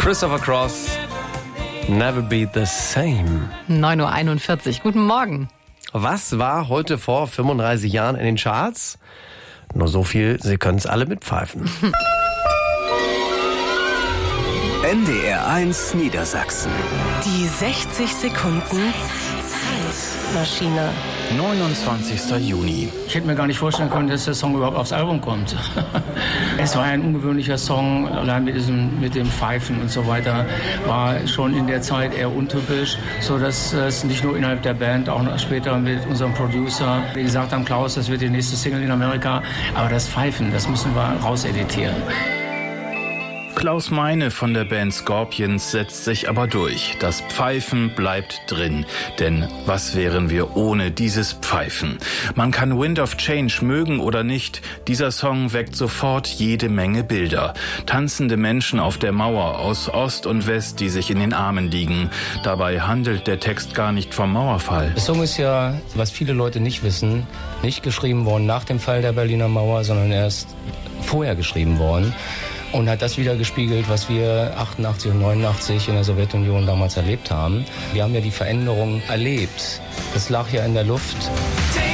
Christopher Cross, Never Be the Same. 9:41 Uhr. Guten Morgen. Was war heute vor 35 Jahren in den Charts? Nur so viel, Sie können es alle mitpfeifen. NDR 1 Niedersachsen. Die 60 Sekunden Zeitmaschine. 29. Juni. Ich hätte mir gar nicht vorstellen können, dass der Song überhaupt aufs Album kommt. Es war ein ungewöhnlicher Song, allein mit dem Pfeifen und so weiter, war schon in der Zeit eher untypisch, sodass es nicht nur innerhalb der Band, auch noch später mit unserem Producer, wie gesagt haben, Klaus, das wird die nächste Single in Amerika, aber das Pfeifen, das müssen wir rauseditieren. Klaus Meine von der Band Scorpions setzt sich aber durch. Das Pfeifen bleibt drin. Denn was wären wir ohne dieses Pfeifen? Man kann Wind of Change mögen oder nicht. Dieser Song weckt sofort jede Menge Bilder. Tanzende Menschen auf der Mauer aus Ost und West, die sich in den Armen liegen. Dabei handelt der Text gar nicht vom Mauerfall. Der Song ist ja, was viele Leute nicht wissen, nicht geschrieben worden nach dem Fall der Berliner Mauer, sondern erst vorher geschrieben worden. Und hat das wieder gespiegelt, was wir 88 und 89 in der Sowjetunion damals erlebt haben. Wir haben ja die Veränderung erlebt. Das lag ja in der Luft.